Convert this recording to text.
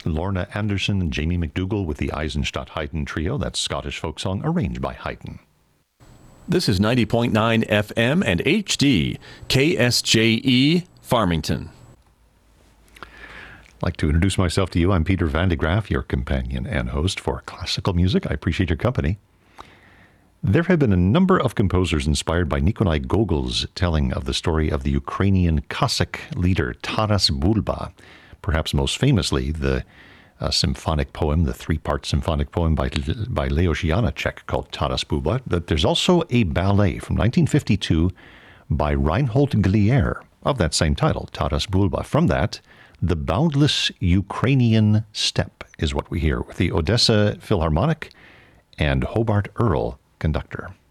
Lorna Anderson and Jamie McDougall with the Eisenstadt Haydn Trio. That's Scottish folk song arranged by Haydn. This is 90.9 FM and HD, KSJE, Farmington. I'd like to introduce myself to you. I'm Peter Van de Graaf, your companion and host for Classical Music. I appreciate your company. There have been a number of composers inspired by Nikolai Gogol's telling of the story of the Ukrainian Cossack leader Taras Bulba, perhaps most famously the symphonic poem, the three-part symphonic poem by Leos Janáček called Taras Bulba. But there's also a ballet from 1952 by Reinhold Glier of that same title, Taras Bulba. From that, The Boundless Ukrainian Steppe is what we hear with the Odessa Philharmonic and Hobart Earl conductor.